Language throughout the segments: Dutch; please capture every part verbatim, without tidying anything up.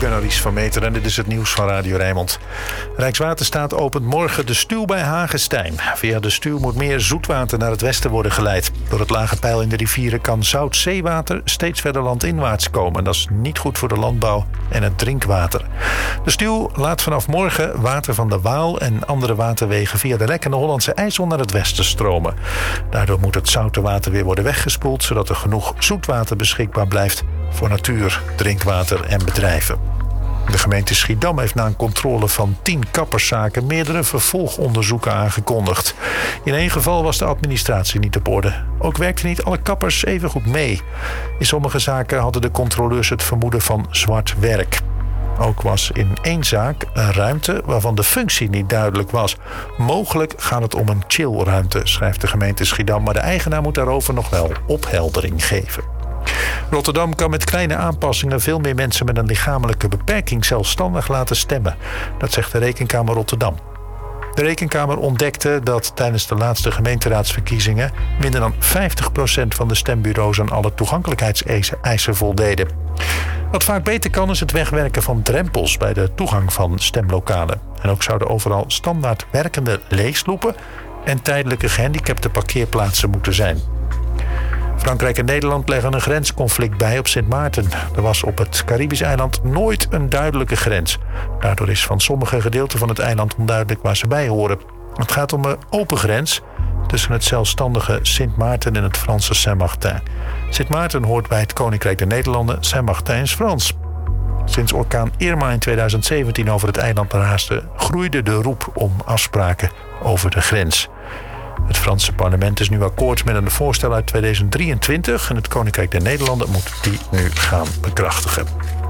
ben Aries van Meteren en dit is het nieuws van Radio Rijnmond. Rijkswaterstaat opent morgen de stuw bij Hagestein. Via de stuw moet meer zoetwater naar het westen worden geleid. Door het lage peil in de rivieren kan zout zeewater steeds verder landinwaarts komen. Dat is niet goed voor de landbouw en het drinkwater. De stuw laat vanaf morgen water van de Waal en andere waterwegen via de Lek en de Hollandse IJssel naar het westen stromen. Daardoor moet het zoute water weer worden weggespoeld, zodat er genoeg zoetwater beschikbaar blijft voor natuur, drinkwater en bedrijven. De gemeente Schiedam heeft na een controle van tien kapperszaken meerdere vervolgonderzoeken aangekondigd. In één geval was de administratie niet op orde. Ook werkten niet alle kappers even goed mee. In sommige zaken hadden de controleurs het vermoeden van zwart werk. Ook was in één zaak een ruimte waarvan de functie niet duidelijk was. Mogelijk gaat het om een chillruimte, schrijft de gemeente Schiedam, maar de eigenaar moet daarover nog wel opheldering geven. Rotterdam kan met kleine aanpassingen veel meer mensen met een lichamelijke beperking zelfstandig laten stemmen. Dat zegt de Rekenkamer Rotterdam. De Rekenkamer ontdekte dat tijdens de laatste gemeenteraadsverkiezingen minder dan vijftig procent van de stembureaus aan alle toegankelijkheidseisen voldeden. Wat vaak beter kan is het wegwerken van drempels bij de toegang van stemlokalen. En ook zouden overal standaard werkende leesloepen en tijdelijke gehandicapte parkeerplaatsen moeten zijn. Frankrijk en Nederland leggen een grensconflict bij op Sint Maarten. Er was op het Caribisch eiland nooit een duidelijke grens. Daardoor is van sommige gedeelten van het eiland onduidelijk waar ze bij horen. Het gaat om een open grens tussen het zelfstandige Sint Maarten en het Franse Saint-Martin. Sint Maarten hoort bij het Koninkrijk der Nederlanden, Saint-Martin is Frans. Sinds orkaan Irma in tweeduizend zeventien over het eiland raasde, groeide de roep om afspraken over de grens. Het Franse parlement is nu akkoord met een voorstel uit tweeduizend drieëntwintig... en het Koninkrijk der Nederlanden moet die nu gaan bekrachtigen.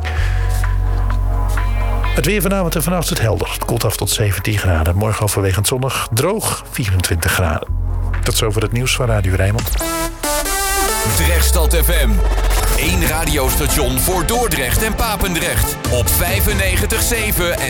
Het weer vanavond en vannacht is het helder. Het koelt af tot zeventien graden. Morgen overwegend zonnig, droog, vierentwintig graden. Tot zover het nieuws van Radio Rijnmond. Drechtstad F M. Eén radiostation voor Dordrecht en Papendrecht. Op vijfennegentig komma zeven en